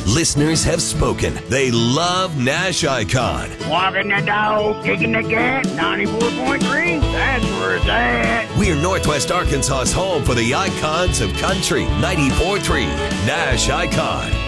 Listeners have spoken. They love Nash Icon. Walking the dog, kicking the cat, 94.3. That's where it's at. We're Northwest Arkansas's home for the icons of country. 94.3 Nash Icon.